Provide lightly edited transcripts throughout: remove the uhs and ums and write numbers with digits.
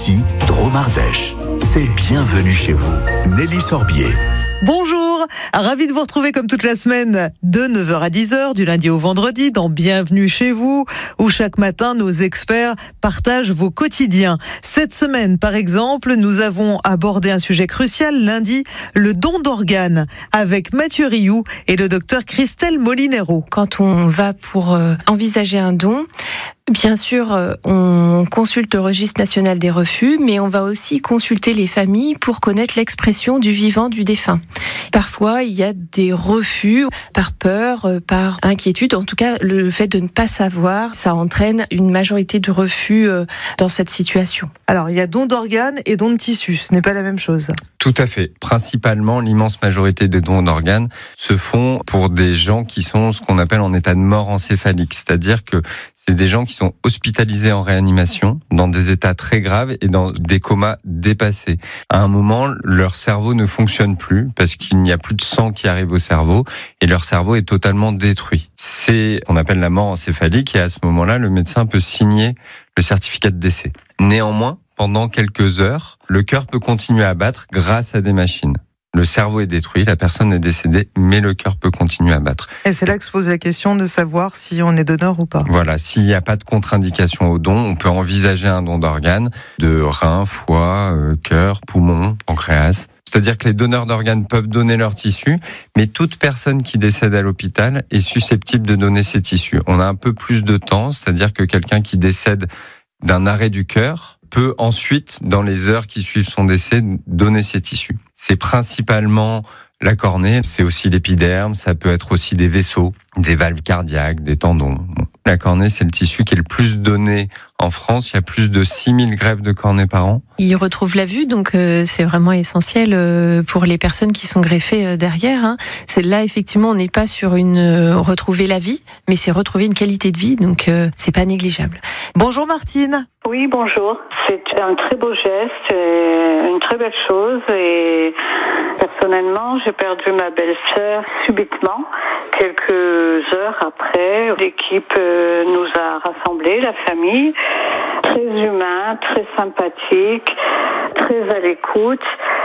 Ici, Dromardèche. C'est bienvenue chez vous. Nelly Sorbier. Bonjour, ravi de vous retrouver comme toute la semaine de 9h à 10h, du lundi au vendredi, dans Bienvenue chez vous, où chaque matin nos experts partagent vos quotidiens. Cette semaine, par exemple, nous avons abordé un sujet crucial lundi, le don d'organes, avec Mathieu Rioux et le docteur Christelle Molinero. Quand on va pour envisager un don, bien sûr, on consulte le registre national des refus, mais on va aussi consulter les familles pour connaître l'expression du vivant du défunt. Parfois, il y a des refus par peur, par inquiétude. En tout cas, le fait de ne pas savoir, ça entraîne une majorité de refus dans cette situation. Alors, il y a don d'organes et don de tissus, ce n'est pas la même chose. Tout à fait. Principalement, l'immense majorité des dons d'organes se font pour des gens qui sont ce qu'on appelle en état de mort encéphalique, c'est-à-dire que c'est des gens qui sont hospitalisés en réanimation dans des états très graves et dans des comas dépassés. À un moment, leur cerveau ne fonctionne plus parce qu'il n'y a plus de sang qui arrive au cerveau et leur cerveau est totalement détruit. C'est ce qu'on appelle la mort encéphalique et à ce moment-là, le médecin peut signer le certificat de décès. Néanmoins, pendant quelques heures, le cœur peut continuer à battre grâce à des machines. Le cerveau est détruit, la personne est décédée, mais le cœur peut continuer à battre. Et c'est là que se pose la question de savoir si on est donneur ou pas. Voilà, s'il n'y a pas de contre-indication au don, on peut envisager un don d'organes, de rein, foie, cœur, poumon, pancréas. C'est-à-dire que les donneurs d'organes peuvent donner leurs tissus, mais toute personne qui décède à l'hôpital est susceptible de donner ses tissus. On a un peu plus de temps, c'est-à-dire que quelqu'un qui décède d'un arrêt du cœur peut ensuite, dans les heures qui suivent son décès, donner ses tissus. C'est principalement la cornée, c'est aussi l'épiderme, ça peut être aussi des vaisseaux, des valves cardiaques, des tendons. La cornée, c'est le tissu qui est le plus donné en France. Il y a plus de 6000 greffes de cornée par an. Ils retrouvent la vue, donc c'est vraiment essentiel pour les personnes qui sont greffées derrière. C'est là, effectivement, on n'est pas sur retrouver la vie, mais c'est retrouver une qualité de vie, donc c'est pas négligeable. Bonjour Martine. Oui, bonjour. C'est un très beau geste, une très belle chose et personnellement, j'ai perdu ma belle-sœur subitement. Quelques heures après, l'équipe nous a rassemblés, la famille, très humain, très sympathique, très à l'écoute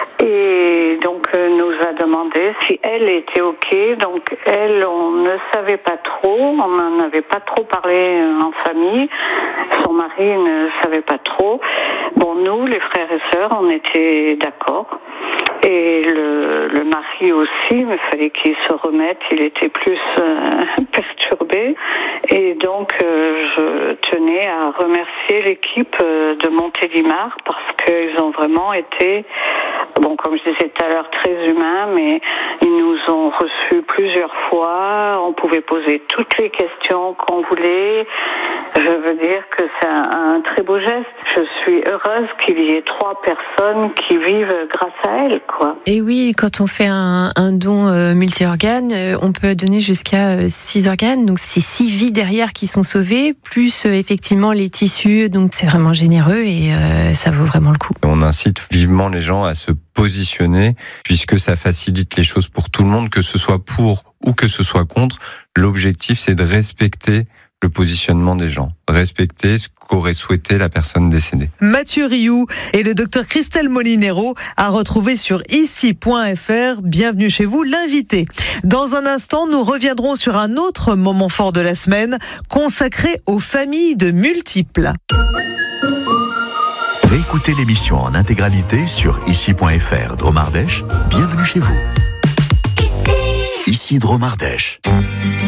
et donc nous a demandé si elle était OK. Donc elle, on ne savait pas trop, on n'en avait pas trop parlé en famille. Son mari ne savait pas trop. Bon, nous, les frères et sœurs, on était d'accord. Et le mari aussi, il fallait qu'il se remette, il était plus perturbé. Et donc, je tenais à remercier l'équipe de Montélimar parce qu'ils ont vraiment été, bon, comme je disais tout à l'heure, très humains, mais ils nous ont reçus plusieurs fois. On pouvait poser toutes les questions qu'on voulait. Je veux dire que c'est un très beau geste. Je suis heureuse qu'il y ait 3 personnes qui vivent grâce à elle, quoi. Et oui, quand on fait un don multi-organes, on peut donner jusqu'à 6 organes. Donc c'est 6 vies derrière qui sont sauvées, plus effectivement les tissus. Donc c'est vraiment généreux et ça vaut vraiment le coup. On incite vivement les gens à se positionner puisque ça facilite les choses pour tout le monde, que ce soit pour ou que ce soit contre. L'objectif, c'est de respecter le positionnement des gens, respecter ce qu'aurait souhaité la personne décédée. Mathieu Rioux et le docteur Christelle Molinero à retrouver sur ici.fr. Bienvenue chez vous, l'invité. Dans un instant, nous reviendrons sur un autre moment fort de la semaine consacré aux familles de multiples. Réécoutez l'émission en intégralité sur ici.fr. Dromardèche, bienvenue chez vous. Ici Dromardèche.